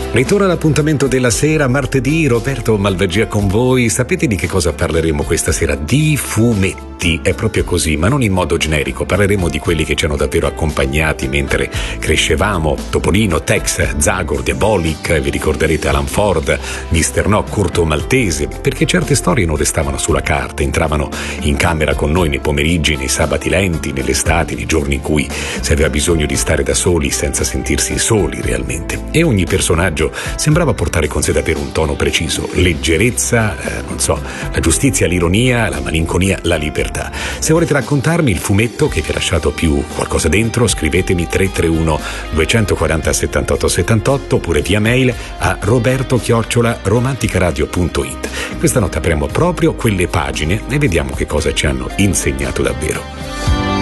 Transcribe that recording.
Ritorna l'appuntamento della sera, martedì, Roberto Malvagia con voi. Sapete di che cosa parleremo questa sera? Di fumetti, è proprio così, ma non in modo generico. Parleremo di quelli che ci hanno davvero accompagnati mentre crescevamo: Topolino, Tex, Zagor, Diabolic, vi ricorderete Alan Ford, Mr. No, Curto Maltese, perché certe storie non restavano sulla carta, entravano in camera con noi nei pomeriggi, nei sabati lenti, nelle estati, nei giorni in cui si aveva bisogno di stare da soli senza sentirsi soli realmente. E ogni personaggio sembrava portare con sé davvero un tono preciso: leggerezza, la giustizia, l'ironia, la malinconia, la libertà. Se volete raccontarmi il fumetto che vi ha lasciato più qualcosa dentro, scrivetemi 331 240 78 78 oppure via mail a roberto@romanticaradio.it. Questa notte apriamo proprio quelle pagine e vediamo che cosa ci hanno insegnato davvero.